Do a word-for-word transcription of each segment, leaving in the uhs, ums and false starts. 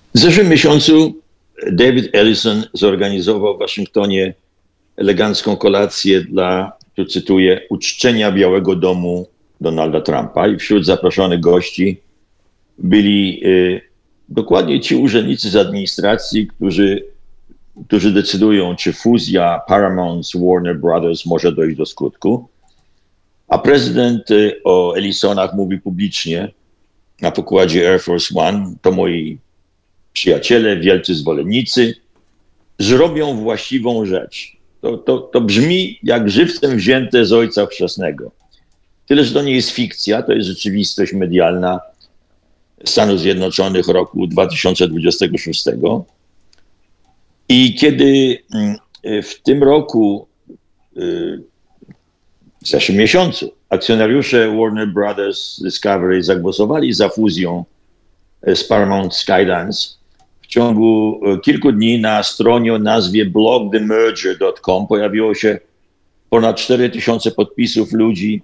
W zeszłym miesiącu David Ellison zorganizował w Waszyngtonie elegancką kolację dla, tu cytuję, uczczenia Białego Domu Donalda Trumpa i wśród zaproszonych gości byli y, dokładnie ci urzędnicy z administracji, którzy, którzy decydują, czy fuzja Paramount z Warner Brothers może dojść do skutku. A prezydent y, o Ellisonach mówi publicznie na pokładzie Air Force One: to moi przyjaciele, wielcy zwolennicy, zrobią właściwą rzecz. To, to, to brzmi jak żywcem wzięte z Ojca Chrzestnego. Tyle, że to nie jest fikcja, to jest rzeczywistość medialna Stanów Zjednoczonych roku dwa tysiące dwudziestego szóstego. I kiedy w tym roku, w zeszłym miesiącu, akcjonariusze Warner Brothers Discovery zagłosowali za fuzją z Paramount Skydance, w ciągu kilku dni na stronie o nazwie blog the merger dot com pojawiło się ponad cztery tysiące podpisów ludzi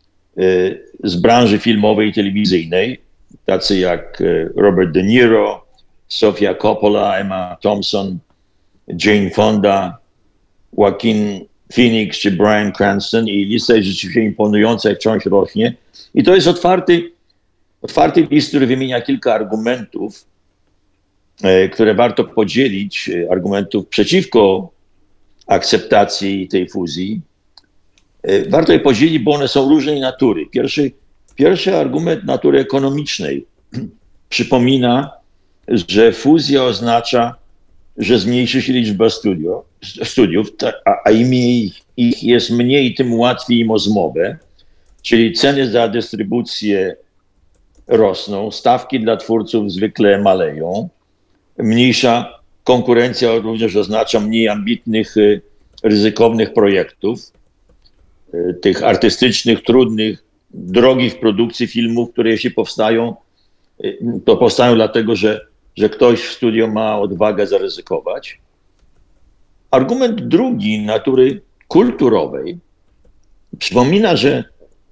z branży filmowej i telewizyjnej, tacy jak Robert De Niro, Sofia Coppola, Emma Thompson, Jane Fonda, Joaquin Phoenix czy Bryan Cranston, i lista jest rzeczywiście imponująca i wciąż rośnie. I to jest otwarty, otwarty list, który wymienia kilka argumentów, które warto podzielić, argumentów przeciwko akceptacji tej fuzji. Warto je podzielić, bo one są różnej natury. Pierwszy, pierwszy argument natury ekonomicznej przypomina, że fuzja oznacza, że zmniejszy się liczba studio, studiów, a, a im ich jest mniej, tym łatwiej im o zmowę, czyli ceny za dystrybucję rosną, stawki dla twórców zwykle maleją, mniejsza konkurencja również oznacza mniej ambitnych, ryzykownych projektów, tych artystycznych, trudnych, drogich produkcji filmów, które jeśli powstają, to powstają dlatego, że, że ktoś w studio ma odwagę zaryzykować. Argument drugi, natury kulturowej, przypomina, że,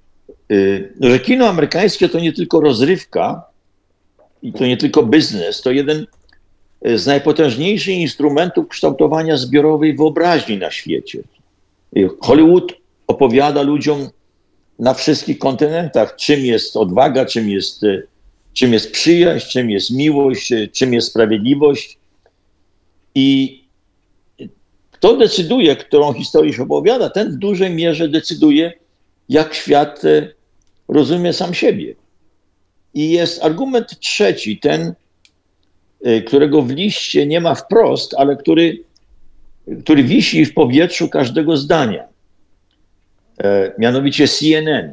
że kino amerykańskie to nie tylko rozrywka i to nie tylko biznes, to jeden z najpotężniejszych instrumentów kształtowania zbiorowej wyobraźni na świecie. Hollywood opowiada ludziom na wszystkich kontynentach, czym jest odwaga, czym jest, czym jest przyjaźń, czym jest miłość, czym jest sprawiedliwość. I kto decyduje, którą historię się opowiada, ten w dużej mierze decyduje, jak świat rozumie sam siebie. I jest argument trzeci, ten, którego w liście nie ma wprost, ale który, który wisi w powietrzu każdego zdania. Mianowicie C N N.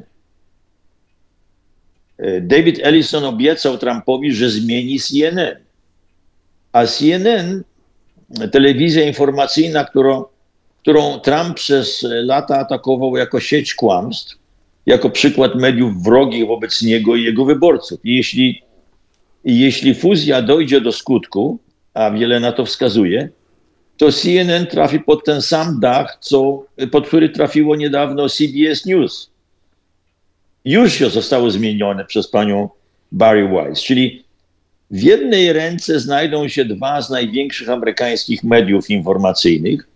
David Ellison obiecał Trumpowi, że zmieni C N N. A C N N, telewizja informacyjna, którą, którą Trump przez lata atakował jako sieć kłamstw, jako przykład mediów wrogich wobec niego i jego wyborców. I jeśli, i jeśli fuzja dojdzie do skutku, a wiele na to wskazuje, to C N N trafi pod ten sam dach, co, pod który trafiło niedawno C B S News. Już się zostało zmienione przez panią Bari Weiss. Czyli w jednej ręce znajdą się dwa z największych amerykańskich mediów informacyjnych,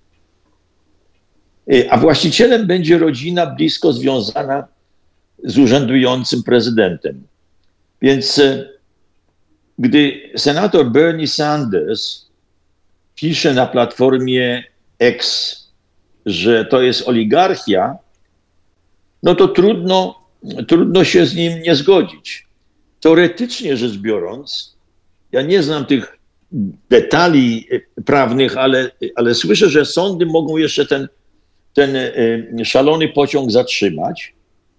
a właścicielem będzie rodzina blisko związana z urzędującym prezydentem. Więc gdy senator Bernie Sanders pisze na platformie X, że to jest oligarchia, no to trudno, trudno się z nim nie zgodzić. Teoretycznie rzecz biorąc, ja nie znam tych detali prawnych, ale, ale słyszę, że sądy mogą jeszcze ten, ten szalony pociąg zatrzymać.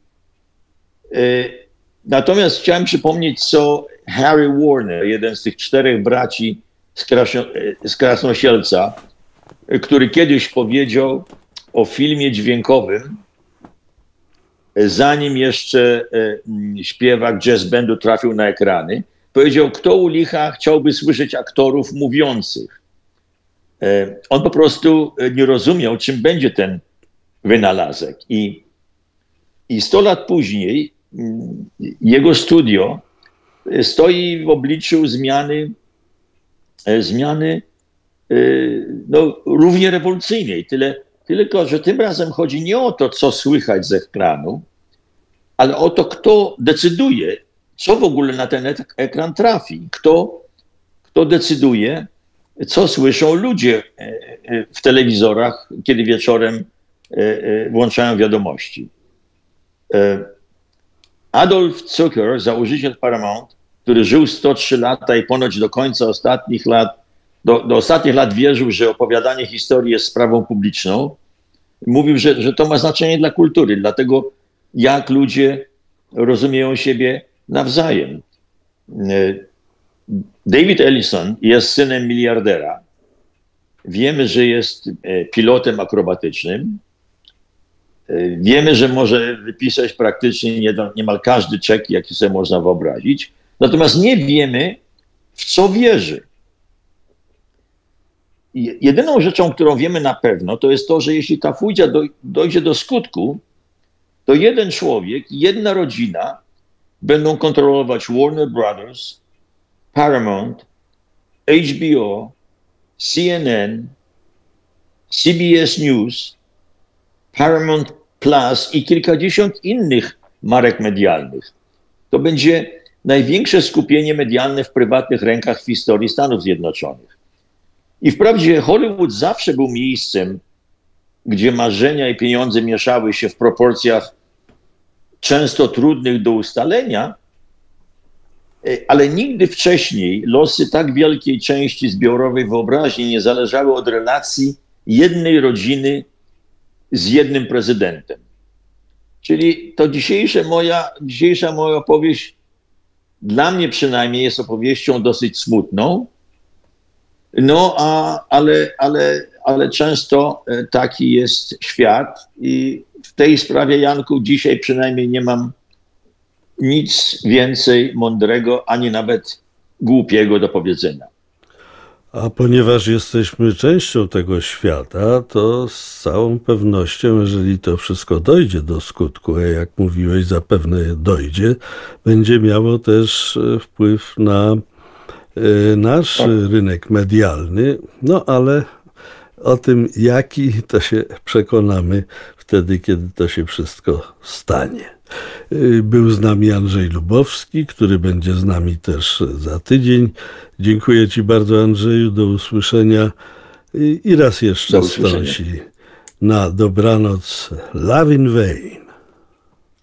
Natomiast chciałem przypomnieć, co Harry Warner, jeden z tych czterech braci z, Krasno, z Krasnosielca, który kiedyś powiedział o filmie dźwiękowym, zanim jeszcze śpiewak jazz bandu trafił na ekrany, powiedział, kto u licha chciałby słyszeć aktorów mówiących. On po prostu nie rozumiał, czym będzie ten wynalazek. I, i sto lat później jego studio stoi w obliczu zmiany e, zmiany e, no, równie rewolucyjnej. Tyle, tylko, że tym razem chodzi nie o to, co słychać z ekranu, ale o to, kto decyduje, co w ogóle na ten ekran trafi. Kto, kto decyduje, co słyszą ludzie w telewizorach, kiedy wieczorem włączają wiadomości. Adolf Zucker, założyciel Paramount, który żył sto trzy lata i ponoć do końca ostatnich lat, do, do ostatnich lat wierzył, że opowiadanie historii jest sprawą publiczną, mówił, że, że to ma znaczenie dla kultury, dlatego jak ludzie rozumieją siebie nawzajem. David Ellison jest synem miliardera. Wiemy, że jest pilotem akrobatycznym. Wiemy, że może wypisać praktycznie niemal każdy czek, jaki sobie można wyobrazić. Natomiast nie wiemy, w co wierzy. Jedyną rzeczą, którą wiemy na pewno, to jest to, że jeśli ta fujia dojdzie do skutku, to jeden człowiek, jedna rodzina będą kontrolować Warner Brothers, Paramount, H B O, C N N, C B S News, Paramount Plus i kilkadziesiąt innych marek medialnych. To będzie największe skupienie medialne w prywatnych rękach w historii Stanów Zjednoczonych. I wprawdzie Hollywood zawsze był miejscem, gdzie marzenia i pieniądze mieszały się w proporcjach często trudnych do ustalenia, ale nigdy wcześniej losy tak wielkiej części zbiorowej wyobraźni nie zależały od relacji jednej rodziny z jednym prezydentem. Czyli to dzisiejsza moja, dzisiejsza moja opowieść dla mnie przynajmniej jest opowieścią dosyć smutną, no a, ale, ale, ale często taki jest świat i w tej sprawie, Janku, dzisiaj przynajmniej nie mam nic więcej mądrego, ani nawet głupiego do powiedzenia. A ponieważ jesteśmy częścią tego świata, to z całą pewnością, jeżeli to wszystko dojdzie do skutku, a jak mówiłeś, zapewne dojdzie, będzie miało też wpływ na nasz tak. rynek medialny, no ale o tym jaki, to się przekonamy wtedy, kiedy to się wszystko stanie. Był z nami Andrzej Lubowski, który będzie z nami też za tydzień. Dziękuję Ci bardzo, Andrzeju, do usłyszenia i raz jeszcze stąsi na dobranoc. Love in Vain.